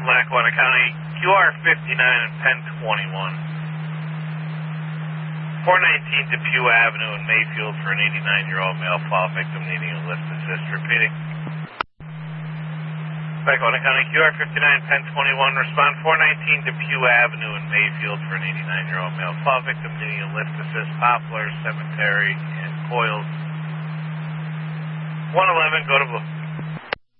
Lackawanna County, QR 59 and Penn 21. 419 Depew Avenue in Mayfield for an 89-year-old male fall victim needing a lift assist. Repeating. Lackawanna County, QR 59, Penn 21. Respond 419 Depew Avenue in Mayfield for an 89-year-old male fall victim needing a lift assist. Poplar, Cemetery, and Coils. 111, go to Blue.